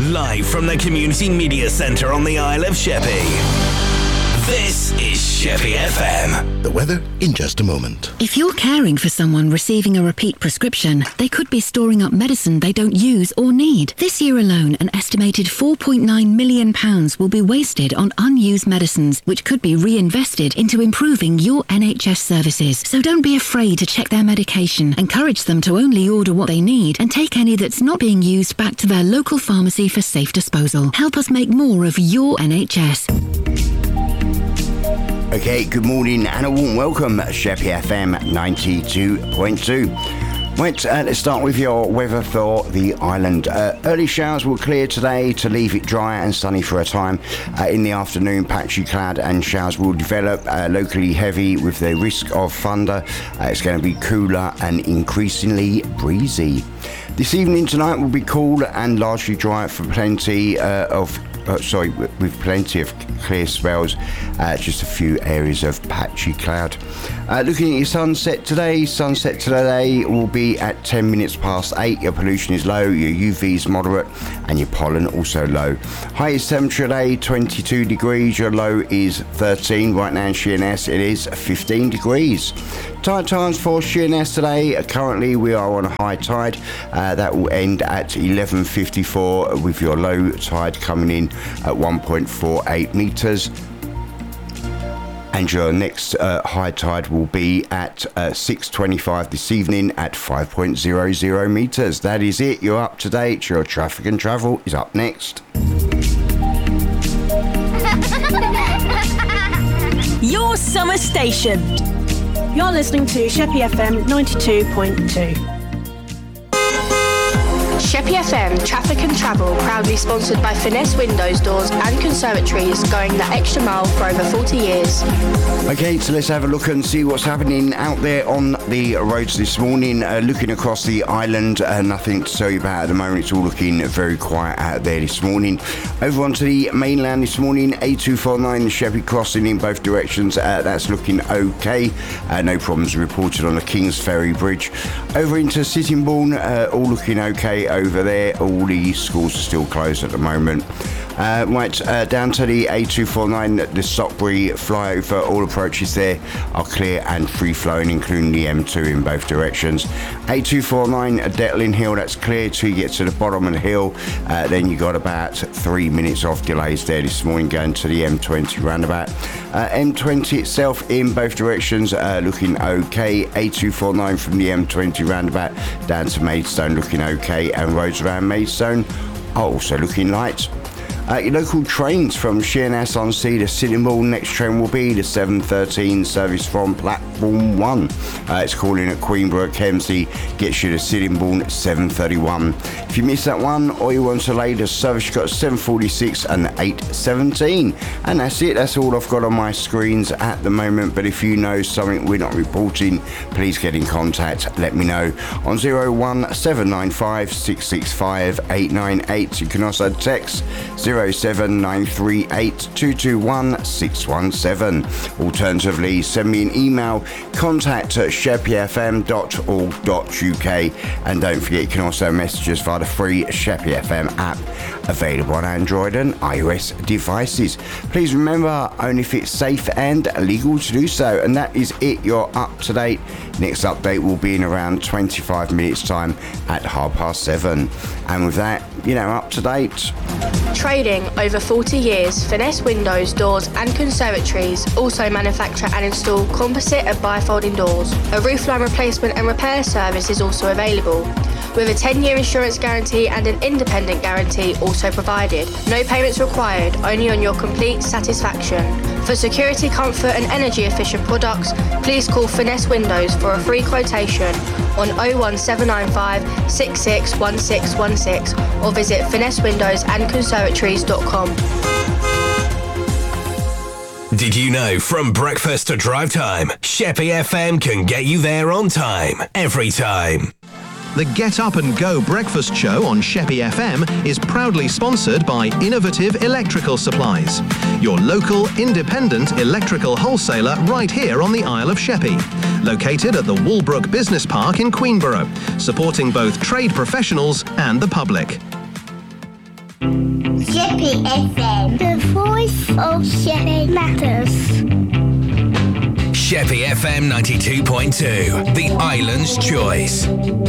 Live from the Community Media Centre on the Isle of Sheppey. This is Sheppey FM. The weather in just a moment. If you're caring for someone receiving a repeat prescription, they could be storing up medicine they don't use or need. This year alone, an estimated £4.9 million will be wasted on unused medicines, which could be reinvested into improving your NHS services. So don't be afraid to check their medication. Encourage them to only order what they need and take any that's not being used back to their local pharmacy for safe disposal. Help us make more of your NHS. Okay, good morning and a warm welcome, Sheppey FM 92.2. Right, let's start with your weather for the island. Early showers will clear today to leave it dry and sunny for a time. In the afternoon, patchy cloud and showers will develop, locally heavy with the risk of thunder. It's going to be cooler and increasingly breezy. This evening tonight will be cool and largely dry for with plenty of clear spells, just a few areas of patchy cloud. Looking at your sunset today will be at 10 minutes past 8. Your pollution is low, your UV is moderate, and your pollen also low. Highest temperature today 22 degrees, your low is 13. Right now in Sheerness it is 15 degrees. Tide times for Sheerness today. Currently we are on a high tide. That will end at 11:54 with your low tide coming in at 1.48 metres. And your next high tide will be at 6:25 this evening at 5.00 metres. That is it. You're up to date. Your traffic and travel is up next. Your summer station. You're listening to Sheppey FM 92.2. Sheppey FM Traffic and Travel, proudly sponsored by Finesse Windows, Doors and Conservatories, going the extra mile for over 40 years. Okay, so let's have a look and see what's happening out there on the roads this morning. Looking across the island, nothing to tell you about at the moment. It's all looking very quiet out there this morning. Over onto the mainland this morning, A249, the Sheppey crossing in both directions. That's looking okay. No problems reported on the Kings Ferry Bridge. Over into Sittingbourne, all looking okay over there. All the schools are still closed at the moment. Down to the A249, the Stockbury flyover, all approaches there are clear and free-flowing, including the M2 in both directions. A249 Detling Hill, that's clear till you get to the bottom of the hill. Then you got about 3 minutes of delays there this morning going to the M20 roundabout. M20 itself in both directions looking okay. A249 from the M20 roundabout down to Maidstone looking okay, and roads around Maidstone are also looking light. Your local trains from Sheerness on Sea to Sittingbourne. Next train will be the 7:13 service from Platform 1. It's calling at Queenborough, Kemsley, gets you to Sittingbourne at 7:31. If you miss that one or you want to lay the service, you've got 7:46 and 8:17. And that's it. That's all I've got on my screens at the moment. But if you know something we're not reporting, please get in contact. Let me know on 01795 665 898. You can also text 07938 221 617. Alternatively, send me an email, contact@sheppeyfm.org.uk, and don't forget you can also message us via the free Sheppey FM app, available on Android and iOS devices. Please remember, only if it's safe and legal to do so. And that is it. You're up to date. Next update will be in around 25 minutes time at 7:30. And with that, up to date. Trading over 40 years, Finesse Windows, Doors and Conservatories also manufacture and install composite and bifolding doors. A roofline replacement and repair service is also available, with a 10-year insurance guarantee and an independent guarantee also provided. No payments required, only on your complete satisfaction. For security, comfort and energy efficient products, please call Finesse Windows for a free quotation on 01795 661616 or visit finessewindowsandconservatories.com. Did you know from breakfast to drive time, Sheppey FM can get you there on time, every time. The Get Up and Go breakfast show on Sheppey FM is proudly sponsored by Innovative Electrical Supplies, your local independent electrical wholesaler right here on the Isle of Sheppey. Located at the Walbrook Business Park in Queenborough, supporting both trade professionals and the public. Sheppy FM, the voice of Sheppy Matters. Sheppy FM 92.2, the island's choice.